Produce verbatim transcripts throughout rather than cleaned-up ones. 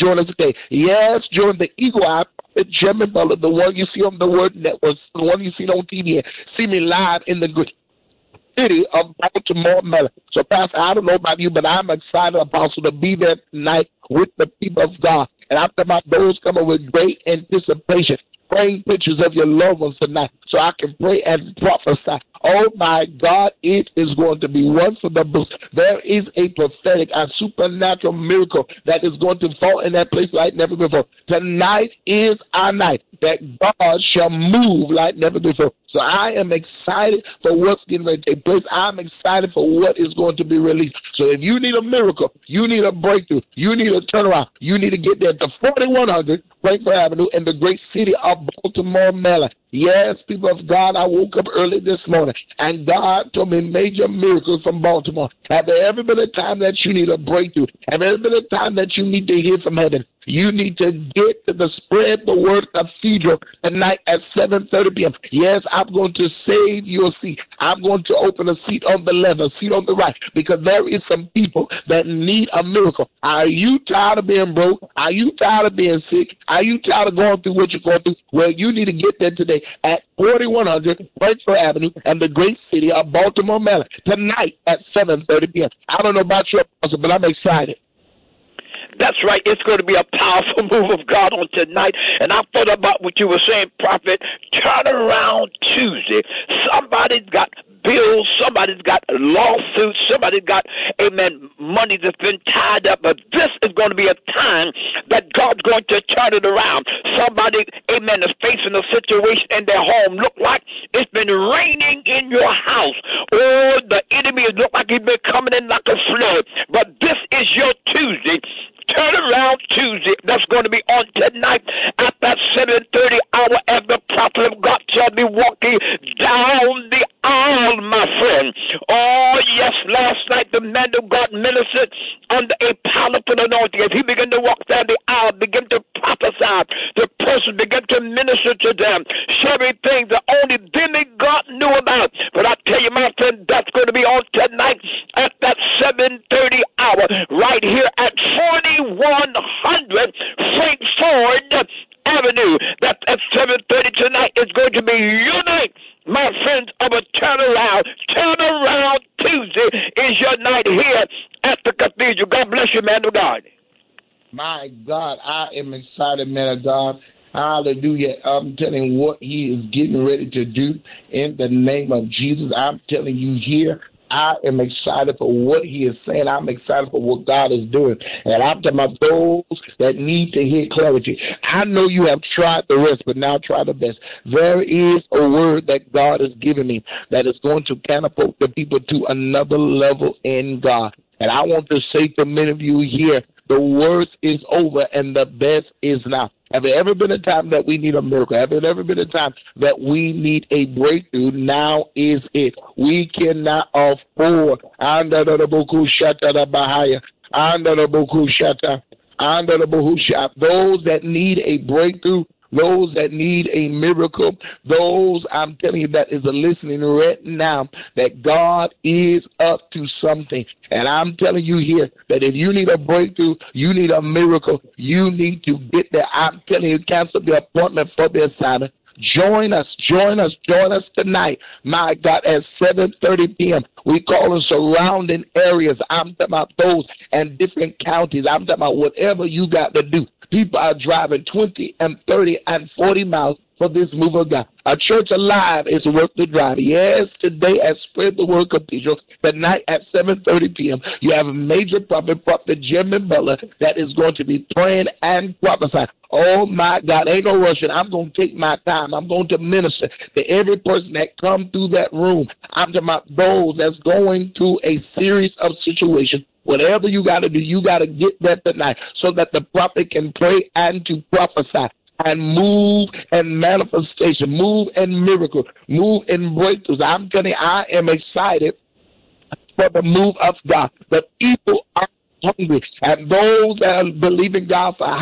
join us today. Yes, join the Eagle Eye Prophet Jimmy Butler, the one you see on the Word Network, the one you see on T V. See me live in the good city of Baltimore, Maryland. So, Pastor, I don't know about you, but I'm excited, Apostle, to be there tonight with the people of God. And I'm talking about those coming with great anticipation, praying pictures of your loved ones tonight so I can pray and prophesy. Oh, my God, it is going to be one for the books. There is a prophetic, a supernatural miracle that is going to fall in that place like never before. Tonight is our night that God shall move like never before. So I am excited for what's getting ready to take place. I'm excited for what is going to be released. So if you need a miracle, you need a breakthrough, you need a turnaround, you need to get there to forty-one hundred Frankfort Avenue in the great city of Baltimore, Maryland. Yes, people of God, I woke up early this morning, and God told me major miracles from Baltimore. Have there ever been a time that you need a breakthrough? Have there ever been a time that you need to hear from heaven? You need to get to the Spread the Word Cathedral tonight at seven thirty p.m. Yes, I'm going to save your seat. I'm going to open a seat on the left, a seat on the right, because there is some people that need a miracle. Are you tired of being broke? Are you tired of being sick? Are you tired of going through what you're going through? Well, you need to get there today at forty-one hundred Frankfort Avenue and the great city of Baltimore, Maryland, tonight at seven thirty p.m. I don't know about you, Apostle, but I'm excited. That's right. It's going to be a powerful move of God on tonight. And I thought about what you were saying, Prophet. Turnaround Tuesday. Somebody's got bills. Somebody's got lawsuits. Somebody's got, amen, money that's been tied up. But this is going to be a time that God's going to turn it around. Somebody, amen, is facing a situation in their home. Look like it's been raining in your house. Or the enemy look like he's been coming in like a flood. But this is your Tuesday. Turnaround Tuesday. That's going to be on tonight at that seven thirty hour as the prophet of God shall be walking down the aisle, my friend. Oh, yes, last night the man of God ministered under a powerful anointing. As he began to walk down the aisle, began to prophesy, the person began to minister to them, sharing things that only them and God knew about. But I tell you, my friend, that's going to be on tonight at that seven thirty hour right here at forty-one hundred Frankfort Avenue. That at seven thirty tonight is going to be your night, my friends, of a turnaround. Turnaround Tuesday is your night here at the cathedral. God bless you, man of God. My God, I am excited, man of God. Hallelujah. I'm telling you what he is getting ready to do in the name of Jesus. I'm telling you here, I am excited for what he is saying. I'm excited for what God is doing. And I'm talking about those that need to hear clarity. I know you have tried the rest, but now try the best. There is a word that God has given me that is going to catapult the people to another level in God. And I want to say to many of you here, the worst is over and the best is now. Have there ever been a time that we need a miracle? Have there ever been a time that we need a breakthrough? Now is it. We cannot afford under the Boku Shata the Bahaya, under the Boku Shata, under the Boku Shata. Those that need a breakthrough, those that need a miracle, those, I'm telling you, that is listening right now, that God is up to something. And I'm telling you here that if you need a breakthrough, you need a miracle, you need to get there. I'm telling you, cancel the appointment for the assignment. Join us, join us, join us tonight, my God, at seven thirty p.m. We call them surrounding areas. I'm talking about those and different counties. I'm talking about whatever you got to do. People are driving twenty and thirty and forty miles for this move of God. A church alive is worth the drive. Yes, today at Spread the Word Cathedral, tonight at seven thirty p.m., you have a major prophet, Prophet Jimmy Butler, that is going to be praying and prophesying. Oh, my God, ain't no rushing. I'm going to take my time. I'm going to minister to every person that come through that room. I'm talking about those that's going through a series of situations. Whatever you got to do, you got to get that tonight so that the prophet can pray and to prophesy and move in manifestation, move in miracle, move in breakthroughs. I'm telling you, I am excited for the move of God. The people are hungry, and those that are believing God for a house,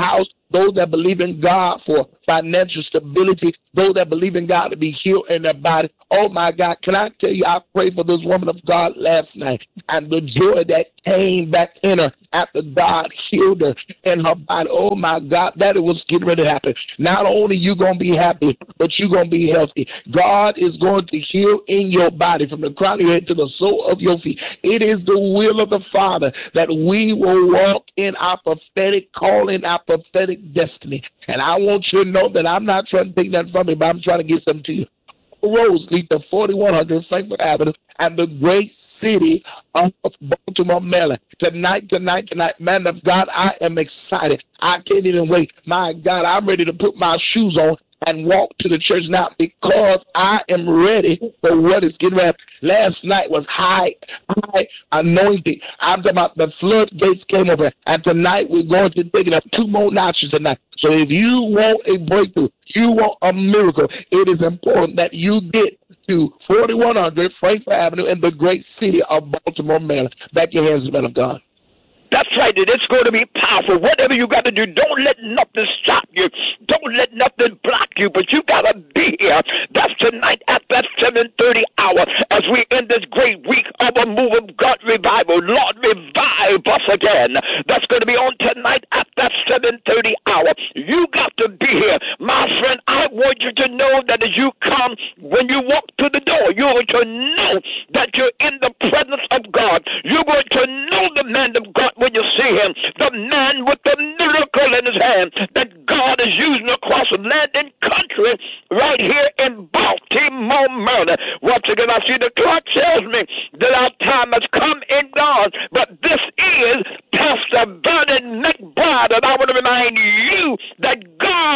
those that believe in God for financial stability, those that believe in God to be healed in their body. Oh, my God, can I tell you, I prayed for this woman of God last night, and the joy that came back in her after God healed her in her body. Oh, my God, that it was getting ready to happen. Not only you going to be happy, but you're going to be healthy. God is going to heal in your body from the crown of your head to the sole of your feet. It is the will of the Father that we will walk in our prophetic calling, our prophetic destiny. And I want you to know that I'm not trying to take that from you, but I'm trying to get something to you. Rose lead to forty-one hundred Frankfurt Avenue and the great city of Baltimore, Maryland. Tonight, tonight, tonight, man of God, I am excited. I can't even wait. My God, I'm ready to put my shoes on and walk to the church now because I am ready for what is getting ready. Last night was high, high anointing. I'm talking about the floodgates came over, and tonight we're going to take it up two more notches tonight. So if you want a breakthrough, you want a miracle, it is important that you get to forty-one hundred Frankfurt Avenue in the great city of Baltimore, Maryland. Back your hands, man of God. That's right. It's going to be powerful. Whatever you got to do, don't let nothing stop you. Don't let nothing block you, but you got to be here. That's tonight at that seven thirty hour as we end this great week of a move of God revival. Lord, revive us again. That's going to be on tonight at that seven thirty hour. You got to be here. My friend, I want you to know that as you come, when you walk to the door, you're going to know that you're in the presence of God. You're going to know the man of God when you see him, the man with the miracle in his hand that God is using across land and country right here in Baltimore, Maryland. Once again, I see the clock tells me that our time has come and gone, but this is Pastor Vernon McBride, and I want to remind you that God